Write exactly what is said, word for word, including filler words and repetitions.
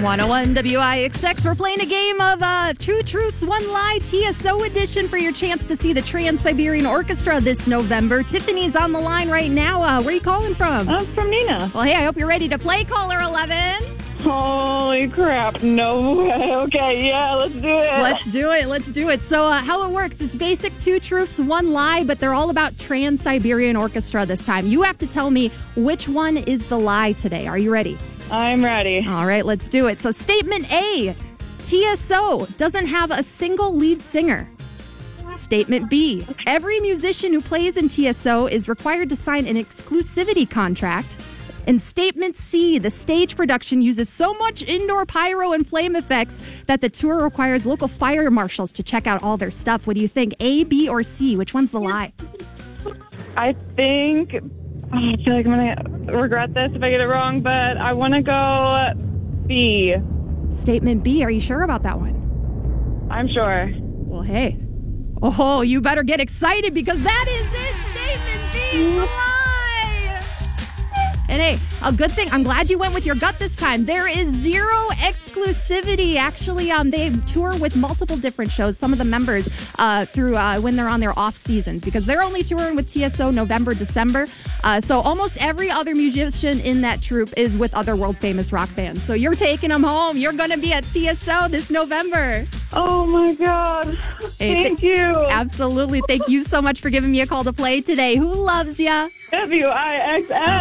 one oh one W I X X. We're playing a game of uh, Two Truths, One Lie, T S O edition for your chance to see the Trans-Siberian Orchestra this November. Tiffany's on the line right now. Uh, where are you calling from? I'm from Nina. Well, hey, I hope you're ready to play caller eleven. Holy crap. No way. Okay, yeah, let's do it. Let's do it. Let's do it. So uh, how it works, it's basic two truths, one lie, but they're all about Trans-Siberian Orchestra this time. You have to tell me which one is the lie today. Are you ready? I'm ready. All right, let's do it. So statement A, T S O doesn't have a single lead singer. Statement B, every musician who plays in T S O is required to sign an exclusivity contract. And statement C, the stage production uses so much indoor pyro and flame effects that the tour requires local fire marshals to check out all their stuff. What do you think? A, B, or C? Which one's the lie? I think, oh, I feel like I'm going to regret this if I get it wrong, but I want to go B. Statement B, are you sure about that one? I'm sure. Well, hey. Oh, you better get excited because that is it. Statement B is the lie. And hey, a good thing, I'm glad you went with your gut this time. There is zero exclusivity. Actually, um, they tour with multiple different shows, some of the members, uh, through uh, when they're on their off seasons, because they're only touring with T S O November, December. Uh, so almost every other musician in that troupe is with other world famous rock bands. So you're taking them home. You're going to be at T S O this November. Oh my God. Hey, Thank th- you. Absolutely. Thank you so much for giving me a call to play today. Who loves ya? W I X X.